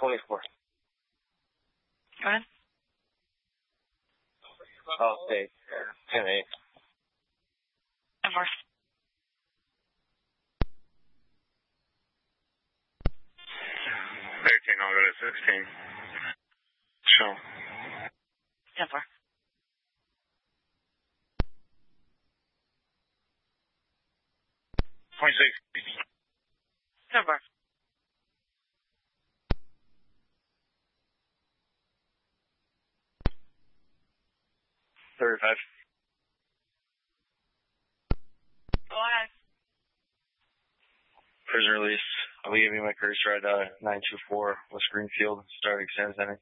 24. Go ahead. I'll stay 10-8. 10-4. 13, I'll go to 16. Show. 10-4. 26. 10-4. 35. Go ahead. Prison release. I'll be giving you my cursor at 924 West Greenfield, Starving San Center.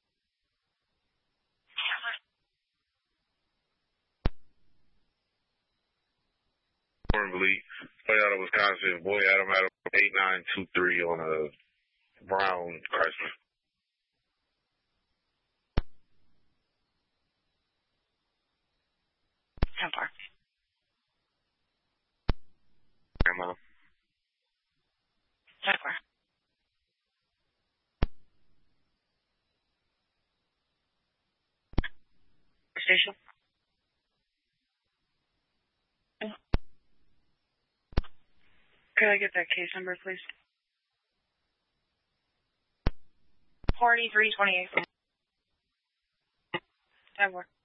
Lead. Play out of Wisconsin. Boy Adam 8923 on a brown Chrysler. Far. Grandma. 10-4. Station. Could I get that case number, please? 4328. 10-4.